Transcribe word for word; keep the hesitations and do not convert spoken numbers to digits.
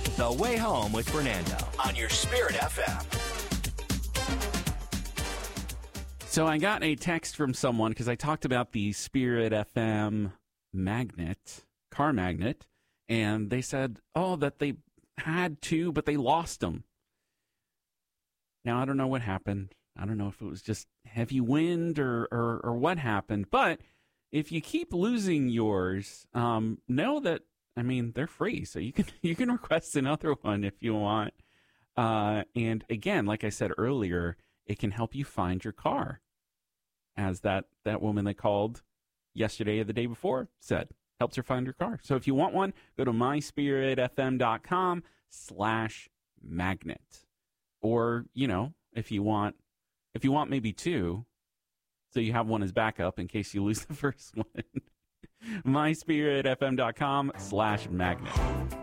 The Way Home with Fernando on your Spirit F M. So I got a text from someone because I talked about the Spirit F M magnet, car magnet, and they said, oh, that they had two, but they lost them. Now, I don't know what happened. I don't know if it was just heavy wind or, or, or what happened. But if you keep losing yours, um, know that, I mean, they're free. So you can you can request another one if you want. Uh, and again, like I said earlier, it can help you find your car. As that, that woman that called yesterday or the day before said, helps her find her car. So if you want one, go to myspiritfm.com slash magnet. Or, you know, if you want, if you want maybe two, so you have one as backup in case you lose the first one, myspiritfm.com slash magnet.